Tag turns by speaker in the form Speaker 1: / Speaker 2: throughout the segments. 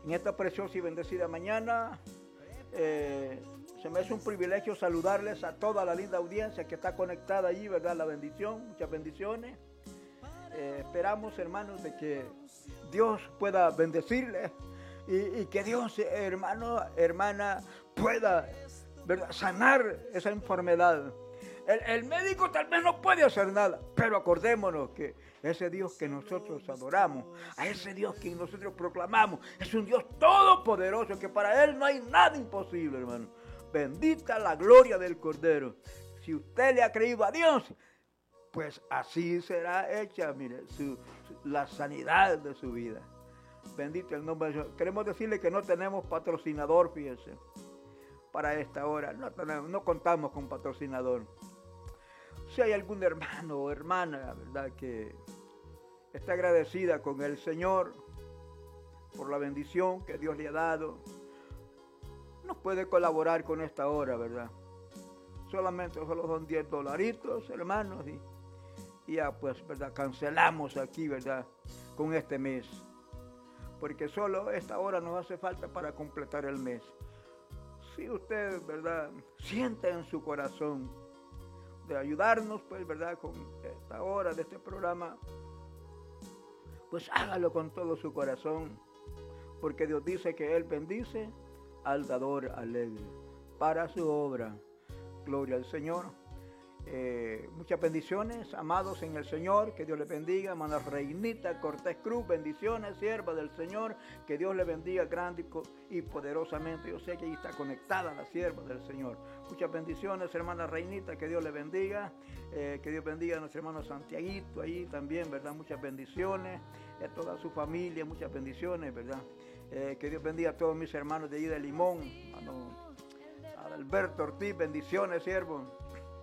Speaker 1: En esta preciosa y bendecida mañana, se me hace un privilegio saludarles a toda la linda audiencia que está conectada allí, ¿verdad? La bendición, muchas bendiciones. Esperamos, hermanos, de que Dios pueda bendecirles y que Dios, hermano, hermana, pueda, ¿verdad?, sanar esa enfermedad. El médico tal vez no puede hacer nada, pero acordémonos que ese Dios que nosotros adoramos, a ese Dios que nosotros proclamamos, es un Dios todopoderoso, que para Él no hay nada imposible, hermano. Bendita la gloria del Cordero. Si usted le ha creído a Dios, pues así será hecha, mire, la sanidad de su vida. Bendito el nombre de Dios. Queremos decirle que no tenemos patrocinador, fíjense, para esta hora. No contamos con patrocinador. Si hay algún hermano o hermana, ¿verdad?, que está agradecida con el Señor por la bendición que Dios le ha dado, nos puede colaborar con esta hora, ¿verdad? Solo son $10, hermanos, y ya pues, ¿verdad?, cancelamos aquí, ¿verdad?, con este mes. Porque solo esta hora nos hace falta para completar el mes. Si usted, ¿verdad?, siente en su corazón de ayudarnos, pues, ¿verdad?, con esta hora de este programa, pues hágalo con todo su corazón, porque Dios dice que Él bendice al dador alegre para su obra. Gloria al Señor. Muchas bendiciones, amados en el Señor, que Dios les bendiga. Hermana Reinita Cortés Cruz, bendiciones, sierva del Señor, que Dios le bendiga grande y poderosamente. Yo sé que ahí está conectada la sierva del Señor. Muchas bendiciones, hermana Reinita, que Dios le bendiga, que Dios bendiga a nuestro hermano Santiaguito ahí también, ¿verdad? Muchas bendiciones, a toda su familia, muchas bendiciones, ¿verdad? Que Dios bendiga a todos mis hermanos de allí de Limón, hermano Alberto Ortiz, bendiciones, siervo.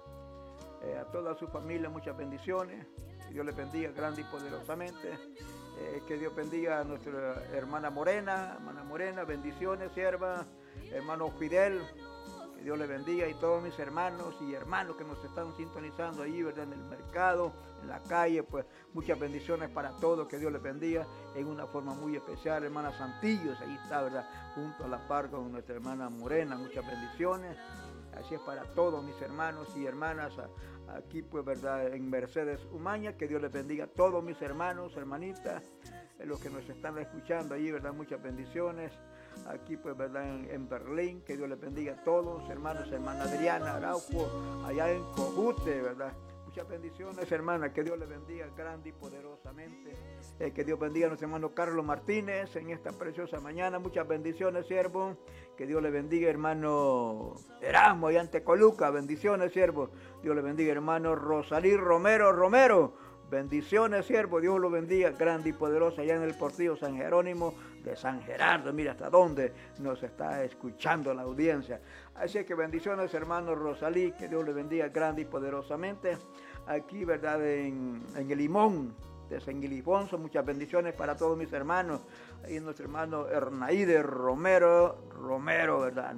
Speaker 1: A toda su familia, muchas bendiciones. Que Dios les bendiga grande y poderosamente. Que Dios bendiga a nuestra hermana Morena, bendiciones, sierva. Hermano Fidel, que Dios les bendiga, y todos mis hermanos y hermanos que nos están sintonizando ahí, ¿verdad?, en el mercado, en la calle, pues muchas bendiciones para todos, que Dios les bendiga en una forma muy especial. Hermana Santillos, ahí está, ¿verdad?, junto a la par con nuestra hermana Morena, muchas bendiciones. Así es para todos mis hermanos y hermanas aquí, pues, ¿verdad?, en Mercedes Umaña. Que Dios les bendiga a todos mis hermanos, hermanitas, los que nos están escuchando allí, ¿verdad? Muchas bendiciones. Aquí, pues, ¿verdad?, en Berlín. Que Dios les bendiga a todos, hermanos, hermana Adriana Araujo, allá en Cojute, ¿verdad? Muchas bendiciones, hermana. Que Dios les bendiga grande y poderosamente. Que Dios bendiga a nuestro hermano Carlos Martínez en esta preciosa mañana. Muchas bendiciones, siervo. Que Dios le bendiga, hermano Erasmo, allá en Tecoluca. Bendiciones, siervo. Dios le bendiga, hermano Rosalí Romero. Bendiciones, siervo. Dios lo bendiga grande y poderoso allá en el Portillo San Jerónimo de San Gerardo. Mira hasta dónde nos está escuchando la audiencia. Así que bendiciones, hermano Rosalí. Que Dios le bendiga grande y poderosamente. Aquí, ¿verdad?, en el Limón de San Ilifonso. Muchas bendiciones para todos mis hermanos. Ahí nuestro hermano Hernaide Romero, ¿verdad?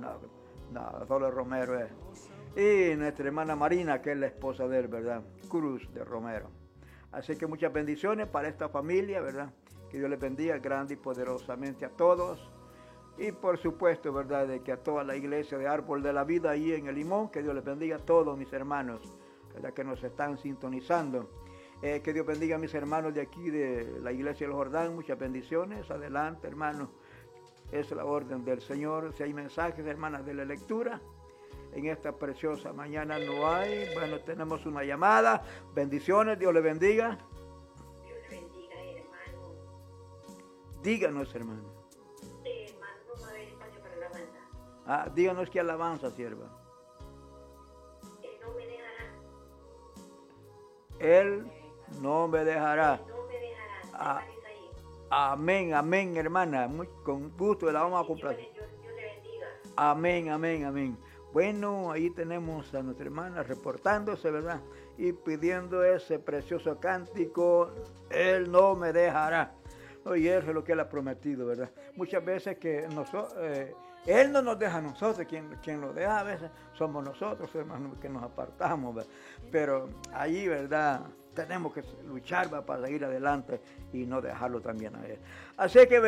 Speaker 1: No, solo Romero es. Y nuestra hermana Marina, que es la esposa de él, ¿verdad?, Cruz de Romero. Así que muchas bendiciones para esta familia, ¿verdad? Que Dios les bendiga grande y poderosamente a todos. Y por supuesto, ¿verdad?, de que a toda la iglesia de Árbol de la Vida ahí en el Limón, que Dios les bendiga a todos mis hermanos, ¿verdad?, que nos están sintonizando. Que Dios bendiga a mis hermanos de aquí, de la iglesia del Jordán. Muchas bendiciones. Adelante, hermanos. Es la orden del Señor. Si hay mensajes, hermanas, de la lectura, en esta preciosa mañana no hay. Bueno, tenemos una llamada. Bendiciones. Dios le bendiga.
Speaker 2: Dios le bendiga, hermano.
Speaker 1: Díganos, hermano.
Speaker 2: Hermano, no va a haber espacio para la banda.
Speaker 1: Díganos qué alabanza, sierva.
Speaker 2: Él no me dejará.
Speaker 1: Él no me dejará.
Speaker 2: Él no me dejará.
Speaker 1: Amén, amén, hermana. Con gusto la vamos a comprar.
Speaker 2: Dios le bendiga.
Speaker 1: Amén. Bueno, ahí tenemos a nuestra hermana reportándose, ¿verdad?, y pidiendo ese precioso cántico, Él no me dejará. Y eso es lo que Él ha prometido, ¿verdad? Muchas veces que Él no nos deja a nosotros, quien lo deja a veces somos nosotros, hermanos, que nos apartamos, ¿verdad? Pero allí, ¿verdad?, tenemos que luchar, ¿verdad?, para seguir adelante y no dejarlo también a Él. Así que